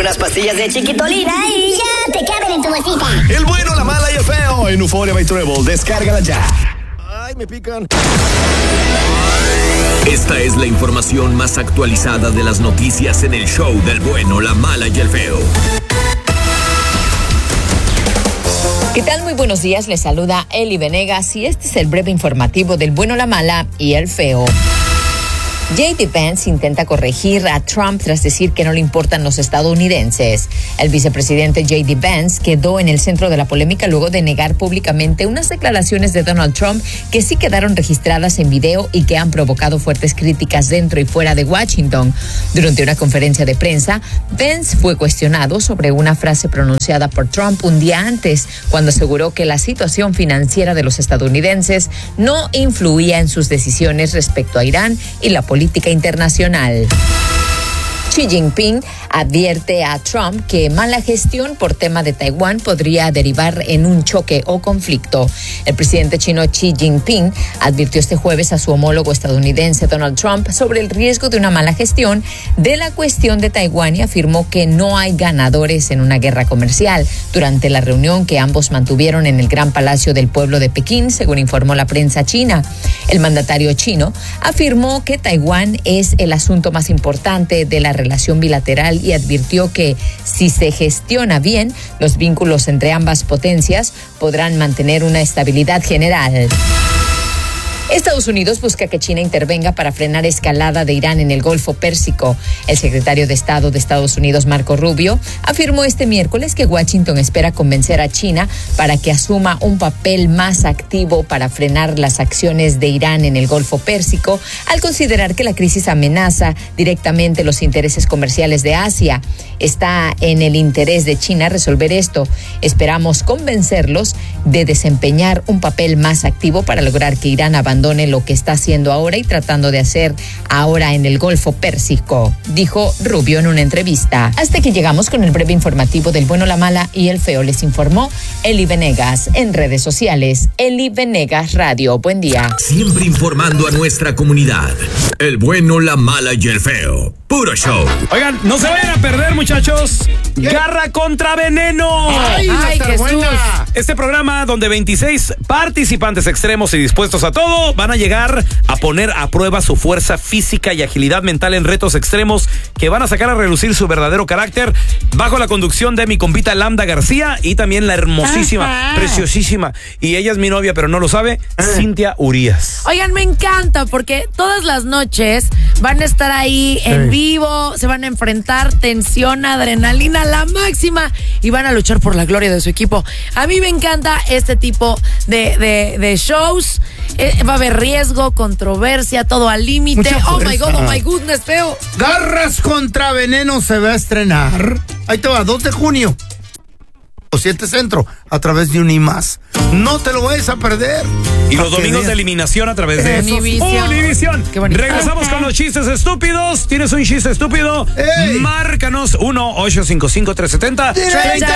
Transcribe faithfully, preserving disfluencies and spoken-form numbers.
unas pastillas de Chiquitolina y ya te caben en tu bolsita. El bueno, la mala y el feo en Euphoria by Treble. Descárgala ya. Ay, me pican. Esta es la información más actualizada de las noticias en el show del bueno, la mala y el feo. ¿Qué tal? Muy buenos días, les saluda Eli Venegas y este es el breve informativo del bueno, la mala y el feo. J D. Vance intenta corregir a Trump tras decir que no le importan los estadounidenses. El vicepresidente J D. Vance quedó en el centro de la polémica luego de negar públicamente unas declaraciones de Donald Trump que sí quedaron registradas en video y que han provocado fuertes críticas dentro y fuera de Washington. Durante una conferencia de prensa, Vance fue cuestionado sobre una frase pronunciada por Trump un día antes, cuando aseguró que la situación financiera de los estadounidenses no influía en sus decisiones respecto a Irán y la política política internacional. Xi Jinping advierte a Trump que mala gestión por tema de Taiwán podría derivar en un choque o conflicto. El presidente chino Xi Jinping advirtió este jueves a su homólogo estadounidense Donald Trump sobre el riesgo de una mala gestión de la cuestión de Taiwán y afirmó que no hay ganadores en una guerra comercial durante la reunión que ambos mantuvieron en el Gran Palacio del Pueblo de Pekín, según informó la prensa china. El mandatario chino afirmó que Taiwán es el asunto más importante de la relación bilateral y advirtió que si se gestiona bien, los vínculos entre ambas potencias podrán mantener una estabilidad general. Estados Unidos busca que China intervenga para frenar escalada de Irán en el Golfo Pérsico. El secretario de Estado de Estados Unidos, Marco Rubio, afirmó este miércoles que Washington espera convencer a China para que asuma un papel más activo para frenar las acciones de Irán en el Golfo Pérsico, al considerar que la crisis amenaza directamente los intereses comerciales de Asia. Está en el interés de China resolver esto. Esperamos convencerlos de desempeñar un papel más activo para lograr que Irán abandone lo que está haciendo ahora y tratando de hacer ahora en el Golfo Pérsico, dijo Rubio en una entrevista. Hasta que llegamos con el breve informativo del bueno, la mala y el feo, les informó Eli Venegas. En redes sociales, Eli Venegas Radio. Buen día. Siempre informando a nuestra comunidad. El bueno, la mala y el feo. Puro show. Oigan, no se vayan a perder, muchachos. ¿Qué? Garra contra veneno. Ay, Ay, Jesús. buena. Este programa donde veintiséis participantes extremos y dispuestos a todo van a llegar a poner a prueba su fuerza física y agilidad mental en retos extremos que van a sacar a relucir su verdadero carácter bajo la conducción de mi compita Lambda García y también la hermosísima, Ajá. preciosísima, y ella es mi novia pero no lo sabe, Cintia Urías. Oigan, me encanta porque todas las noches van a estar ahí en vivo, se van a enfrentar, tensión, adrenalina, la máxima, y van a luchar por la gloria de su equipo. A mí me encanta este tipo de, de, de shows. Eh, va a haber riesgo, controversia, todo al límite. Oh my God, oh my goodness, feo. Garras contra veneno se va a estrenar. Ahí te va, dos de junio. siete Centro, a través de Unimás. No te lo vayas a perder. Y los domingos de eliminación a través de Univisión. Univisión. Qué bonito. Regresamos con los chistes estúpidos. ¿Tienes un chiste estúpido? Ey. Márcanos uno ocho cinco cinco, tres siete cero, tres cero